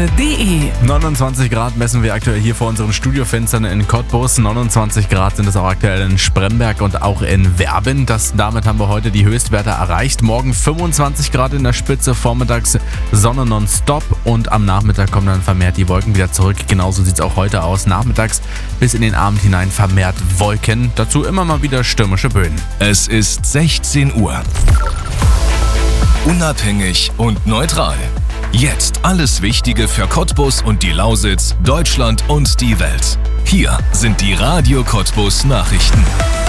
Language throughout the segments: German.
wetterheise.de. 29 Grad messen wir aktuell hier vor unseren Studiofenstern in Cottbus. 29 Grad sind es auch aktuell in Spremberg und auch in Werben. Damit haben wir heute die Höchstwerte erreicht. Morgen 25 Grad in der Spitze, vormittags Sonne nonstop und am Nachmittag kommen dann vermehrt die Wolken wieder zurück. Genauso sieht es auch heute aus. Nachmittags bis in den Abend hinein vermehrt Wolken. Dazu immer mal wieder stürmische Böen. Es ist 16 Uhr. Unabhängig und neutral. Jetzt alles Wichtige für Cottbus und die Lausitz, Deutschland und die Welt. Hier sind die Radio Cottbus Nachrichten.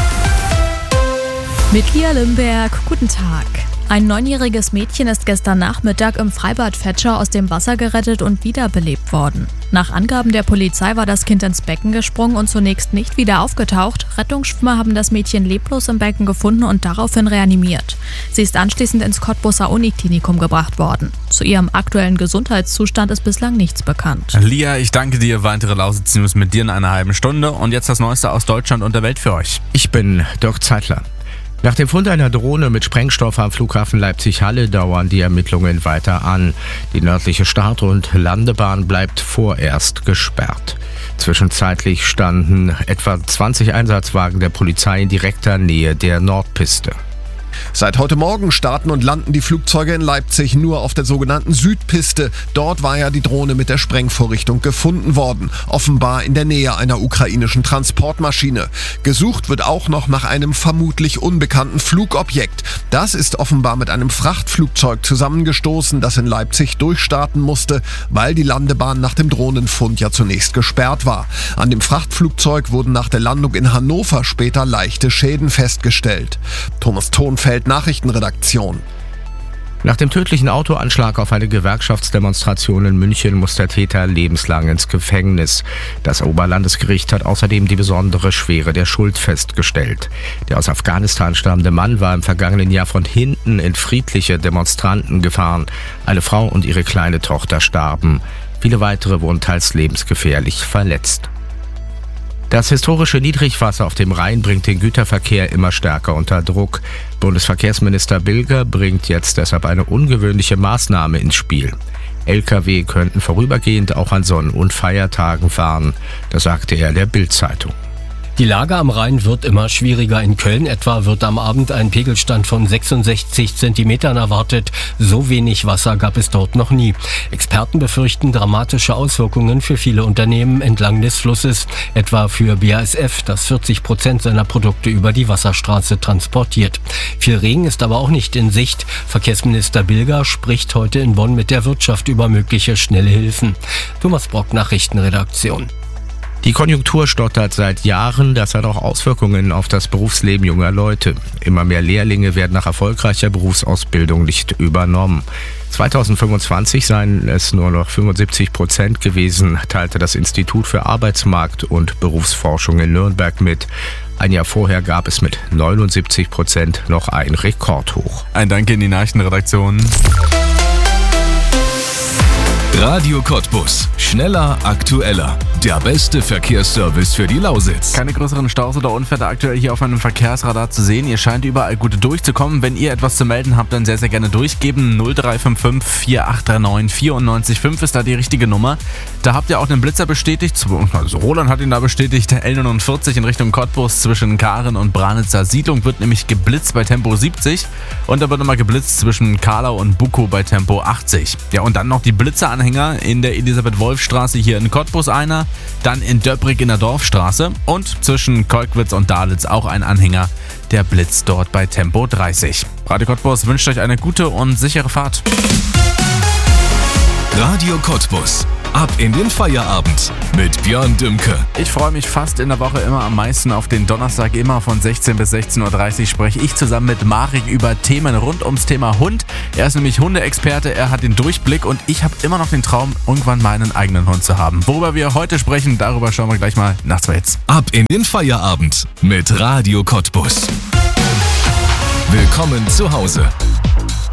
Mit Lia Limberg, guten Tag. Ein 9-jähriges Mädchen ist gestern Nachmittag im Freibad Vetscher aus dem Wasser gerettet und wiederbelebt worden. Nach Angaben der Polizei war das Kind ins Becken gesprungen und zunächst nicht wieder aufgetaucht. Rettungsschwimmer haben das Mädchen leblos im Becken gefunden und daraufhin reanimiert. Sie ist anschließend ins Cottbuser Uniklinikum gebracht worden. Zu ihrem aktuellen Gesundheitszustand ist bislang nichts bekannt. Lia, ich danke dir. Weitere Lausitz-News mit dir in einer halben Stunde. Und jetzt das Neueste aus Deutschland und der Welt für euch. Ich bin Dirk Zeitler. Nach dem Fund einer Drohne mit Sprengstoff am Flughafen Leipzig-Halle dauern die Ermittlungen weiter an. Die nördliche Start- und Landebahn bleibt vorerst gesperrt. Zwischenzeitlich standen etwa 20 Einsatzwagen der Polizei in direkter Nähe der Nordpiste. Seit heute Morgen starten und landen die Flugzeuge in Leipzig nur auf der sogenannten Südpiste. Dort war ja die Drohne mit der Sprengvorrichtung gefunden worden, offenbar in der Nähe einer ukrainischen Transportmaschine. Gesucht wird auch noch nach einem vermutlich unbekannten Flugobjekt. Das ist offenbar mit einem Frachtflugzeug zusammengestoßen, das in Leipzig durchstarten musste, weil die Landebahn nach dem Drohnenfund ja zunächst gesperrt war. An dem Frachtflugzeug wurden nach der Landung in Hannover später leichte Schäden festgestellt. Thomas Thonfeld, Nachrichtenredaktion. Nach dem tödlichen Autoanschlag auf eine Gewerkschaftsdemonstration in München muss der Täter lebenslang ins Gefängnis. Das Oberlandesgericht hat außerdem die besondere Schwere der Schuld festgestellt. Der aus Afghanistan stammende Mann war im vergangenen Jahr von hinten in friedliche Demonstranten gefahren. Eine Frau und ihre kleine Tochter starben. Viele weitere wurden teils lebensgefährlich verletzt. Das historische Niedrigwasser auf dem Rhein bringt den Güterverkehr immer stärker unter Druck. Bundesverkehrsminister Bilger bringt jetzt deshalb eine ungewöhnliche Maßnahme ins Spiel. Lkw könnten vorübergehend auch an Sonn- und Feiertagen fahren. Das sagte er der Bild-Zeitung. Die Lage am Rhein wird immer schwieriger. In Köln etwa wird am Abend ein Pegelstand von 66 Zentimetern erwartet. So wenig Wasser gab es dort noch nie. Experten befürchten dramatische Auswirkungen für viele Unternehmen entlang des Flusses, etwa für BASF, das 40% seiner Produkte über die Wasserstraße transportiert. Viel Regen ist aber auch nicht in Sicht. Verkehrsminister Bilger spricht heute in Bonn mit der Wirtschaft über mögliche schnelle Hilfen. Thomas Brock, Nachrichtenredaktion. Die Konjunktur stottert seit Jahren, das hat auch Auswirkungen auf das Berufsleben junger Leute. Immer mehr Lehrlinge werden nach erfolgreicher Berufsausbildung nicht übernommen. 2025 seien es nur noch 75% gewesen, teilte das Institut für Arbeitsmarkt- und Berufsforschung in Nürnberg mit. Ein Jahr vorher gab es mit 79% noch ein Rekordhoch. Ein Dank in die Nachrichtenredaktion. Radio Cottbus. Schneller, aktueller. Der beste Verkehrsservice für die Lausitz. Keine größeren Staus oder Unfälle aktuell hier auf meinem Verkehrsradar zu sehen. Ihr scheint überall gut durchzukommen. Wenn ihr etwas zu melden habt, dann sehr, sehr gerne durchgeben. 0355 4839 94 ist da die richtige Nummer. Da habt ihr auch den Blitzer bestätigt. Also Roland hat ihn da bestätigt. L49 in Richtung Cottbus zwischen Karen und Branitzer Siedlung wird nämlich geblitzt bei Tempo 70. Und da wird nochmal geblitzt zwischen Karlau und Bukow bei Tempo 80. Ja, und dann noch die Blitzeranhänger in der Elisabeth-Wolf-Straße hier in Cottbus einer, dann in Döbrig in der Dorfstraße und zwischen Kolkwitz und Dalitz auch ein Anhänger, der blitzt dort bei Tempo 30. Radio Cottbus wünscht euch eine gute und sichere Fahrt. Radio Cottbus. Ab in den Feierabend mit Björn Dümke. Ich freue mich fast in der Woche immer am meisten auf den Donnerstag. Immer von 16 bis 16.30 Uhr spreche ich zusammen mit Marek über Themen rund ums Thema Hund. Er ist nämlich Hundeexperte, er hat den Durchblick und ich habe immer noch den Traum, irgendwann meinen eigenen Hund zu haben. Worüber wir heute sprechen, darüber schauen wir gleich mal nach 2 Hits. Ab in den Feierabend mit Radio Cottbus. Willkommen zu Hause.